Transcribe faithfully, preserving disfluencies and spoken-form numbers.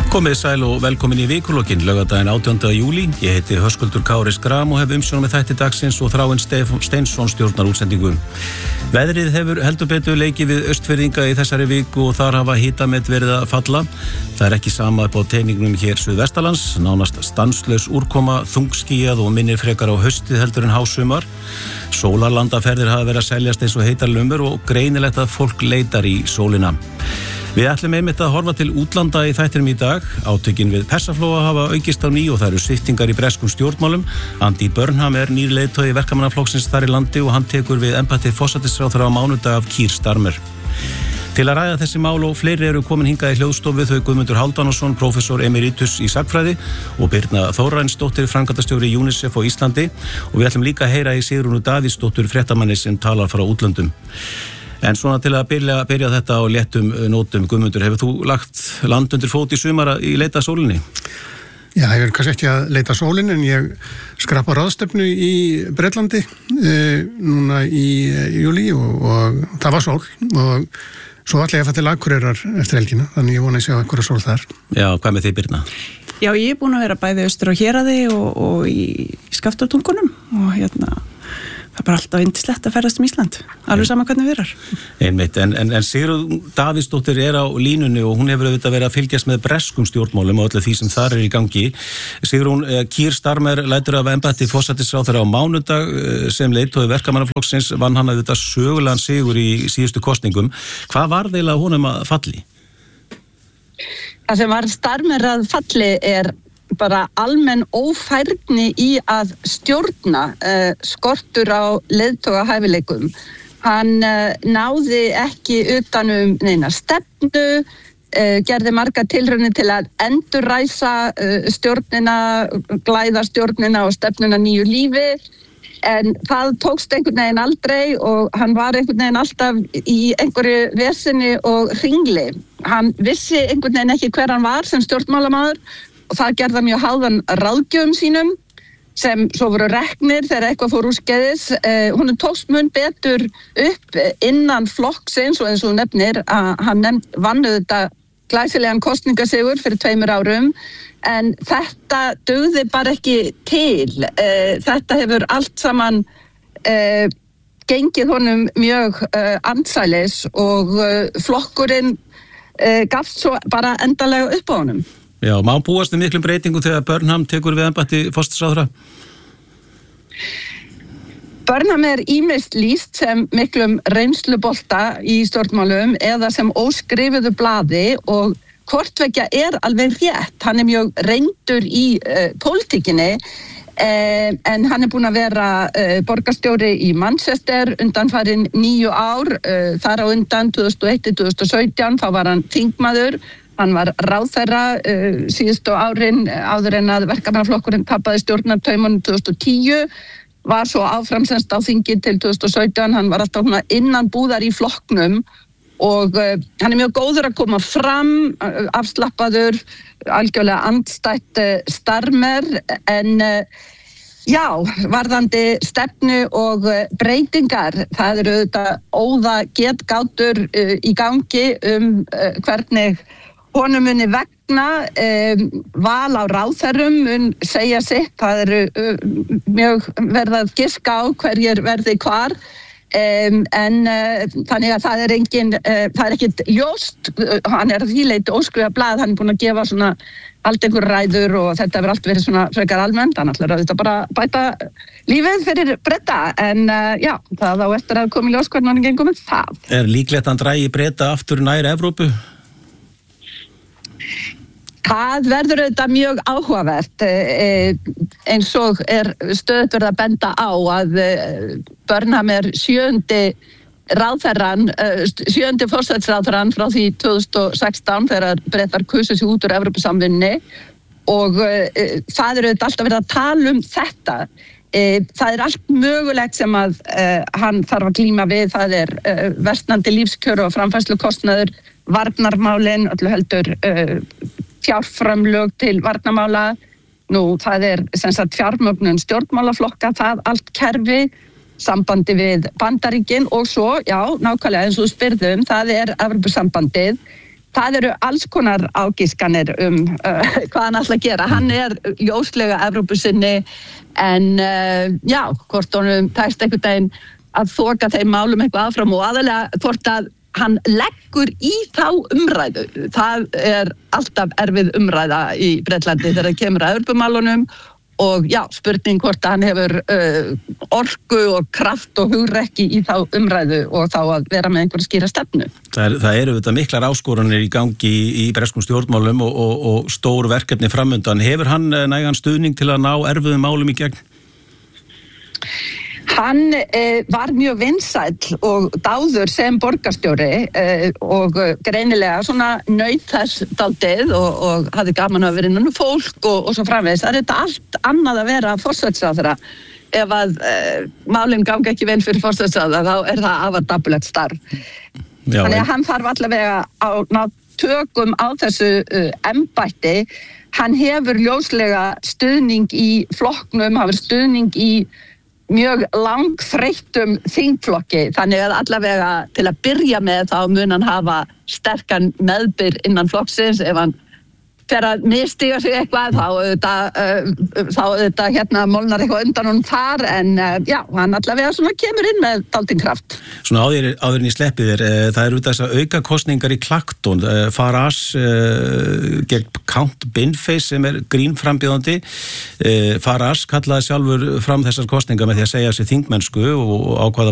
Komið sæl og velkomin í vikulokkin, laugardaginn átjánda júlí. Ég heiti Höskuldur Kári Skram og hef umsjón með þætti dagsins og Þráinn Steinsson stjórnar útsendingu. Veðrið hefur heldur betur leikið við Austfirðinga í þessari viku og þar hafa hitamet verið að falla. Það er ekki sama upp á teiningnum hér suðvestanlands, nánast stanslaus úrkoma, þungskýjað og minnir frekar á haustið heldur en hásumar. Sólarlandaferðir hafa verið að seljast eins og heitar lumur og greinilegt að fólk leitar í sólina. Við ætlum einmitt að horfa til útlanda í þættinum í dag. Átökin við Persaflóa hafa aukist á ný og það eru sviptingar í breskum stjórnmálum. Andy Burnham er nýr leiðtogi verkamannaflokksins þar í landi og hann tekur við embætti forsætisráðherra á mánudag af Keir Starmer. Til að ræða þessi mál og fleiri eru komin hingað í hljóðstofu þau Guðmundur Hálfdanarson, prófessor emeritus í sagnfræði og Birna Þórarinsdóttir, framkvæmdastjóri UNICEF á Íslandi og við ætlum líka að heyra í Sigrúnu Davíðsdóttur, fréttamanni sem talar frá útlöndum. En svona til að byrja, byrja þetta á léttum nótum, Guðmundur, hefur þú lagt land undir fót í sumar í leita sólinni? Já, ég er kannski ekki að leita sólin en ég skrapa ráðstefnu í Bretlandi e, núna í júlí og, og það var sól og svo ætla ég að fara til Akureyrar eftir helgina, þannig ég vona að sjá einhverja sól þar. Já, hvað með þig, Birna? Já, ég er búin að vera bæði austur á Héraði og, og í Skaftártungunum og hérna það er bara alltaf yndislegt að ferðast um Ísland, alveg sama hvernig við erum. Einmitt, en, en, en Sigrún Davíðsdóttir er á línunni og hún hefur auðvitað verið að fylgjast með breskum stjórnmálum og öllu því sem þar er í gangi. Sigrún, Keir Starmer lætur af embætti forsætisráðherra á mánudag sem leiðtogi verkamannaflokksins, vann hann auðvitað sögulegan sigur í síðustu kosningum. Hvað var eiginlega honum að falli? Það sem var Starmer að falli er bara almenn ófærni í að stjórna uh, skortur á leiðtoga hæfileikum. Hann uh, náði ekki utanum neina stefnu, uh, gerði marga tilraunir til að endurræsa uh, stjórnina, glæða stjórnina og stefnuna nýju lífi, en það tókst einhvern veginn aldrei og hann var einhvern veginn alltaf í einhverju vesinni og hringli. Hann vissi einhvern veginn ekki hver hann var sem stjórnmálamaður og það gerði hann mjög háðan ráðgjöfum sínum sem svo voru reknir þegar eitthvað fór úrskeiðis. Eh, hún tókst mun betur upp innan flokksins og eins og hún nefnir að hann nefnd vannuð þetta glæsilegan kosningasigur fyrir tveimur árum en þetta dugði bara ekki til. Eh, þetta hefur allt saman eh, gengið honum mjög eh, ansælis og eh, flokkurinn eh, gafst svo bara endanlega upp á honum. Já, má búast við miklum breytingu þegar Burnham tekur við embætti forsætisráðherra? Burnham er ýmist lýst sem miklum reynslubolta í stjórnmálum eða sem óskrifuðu blaði og hvortveggja er alveg rétt. Hann er mjög reyndur í uh, pólitíkinni eh, en hann er búinn að vera uh, borgarstjóri í Manchester undanfarin níu ár, uh, þar á undan tvö þúsund og eitt til tvö þúsund og sautján, þá var hann þingmaður. Hann var ráðherra uh, síðustu árin áður en að verkamannaflokkurinn tapaði stjórnartaumunum tvö þúsund og tíu, var svo áfram semst á þingi til tvö þúsund og sautján, hann var alltaf innan búðar í flokknum og uh, hann er mjög góður að koma fram, uh, afslappaður, algjörlega andstætt uh, Starmer, en uh, já, varðandi stefnu og uh, breytingar, það eru auðvitað óða getgátur uh, í gangi um uh, hvernig honum muni vegna, um, val á ráðherrum mun segja sitt, það eru uh, mjög verða að giska á hverjir verði hvar, um, en uh, þannig að það er engin, uh, það er ekkit ljóst, uh, hann er að því leyti óskrifa blað, hann er búinn að gefa svona allt einhver ræður og þetta hefur allt verið svona frekar almennt, hann ætlar að þetta bara bæta lífið fyrir Breta, en uh, já, það á eftir að koma í ljós hvernig hann gengur með það. Er líklegt að hann drægi Breta aftur nær Evrópu? Það verður auðvitað mjög áhugavert eins og er stöðugt verið að benda á að Burnham er sjöundi ráðherran, sjöundi forsætisráðherrann frá því tvö þúsund og sextán þegar Bretar kusu sig út úr Evrópusamvinnunni og það er auðvitað alltaf verið að tala um þetta. Það er allt mögulegt sem að hann þarf að glíma við, það er versnandi lífskjör og framfærslukostnaður, varnarmálin, öllu heldur uh, fjárframlög til varnarmála, nú það er sem sagt fjármögnun stjórnmálaflokka, það allt kerfi, sambandi við Bandaríkin og svo, já, nákvæmlega eins og þú spyrðum, það er Evrópusambandið. það eru alls konar ágiskanir um uh, hvað hann ætla að gera. Hann er ljóslega Evrópusinni en uh, já, hvort honum tækst einhvern daginn að þoka þeim málum eitthvað áfram og aðalega hvort að hann leggur í þá umræðu. Það er alltaf erfið umræða í Bretlandi þegar það kemur að Evrópumálunum og já, spurning hvort hann hefur uh, orku og kraft og hugrekki í þá umræðu og þá að vera með einhverja skýra stefnu. Það, er, það eru þetta miklar áskoranir í gangi í, í breskum stjórnmálum og, og, og stór verkefni framundan. Hefur hann nægan stuðning til að ná erfiðum málum í gegn? Hann eh, var mjög vinsæll og dáður sem borgarstjóri eh, og greinilega svona naut þess dálítið og, og hafði gaman að vera innan fólk og, og svo framvegis. Það er þetta allt annað að vera forsætisráðherra. Ef að eh, málin ganga ekki vel fyrir forsætisráðherra þá er það afar dapurlegt starf. Já, Þannig að en... hann þarf allavega á ná tökum á þessu uh, embætti. Hann hefur ljóslega stuðning í flokknum, hefur stuðning í mjög langþreyttum þingflokki, þannig að allavega til að byrja með þá mun hann hafa sterkan meðbyr innan flokksins. Ef hann fer að mistiga sig eitthvað þá auðvitað, uh, þá auðvitað hérna molnar eitthvað undan honum þar en uh, já, hann allavega svona kemur inn með dálítinn kraft. Svona áður, áður en ég sleppi þér, uh, það eru þess að auka kosningar í Clacton, uh, Farage uh, gegn Count Binface sem er grínframbjóðandi. Uh, Farage kallaði sjálfur fram þessar kosningar með því að segja sér þingmennsku og ákvaða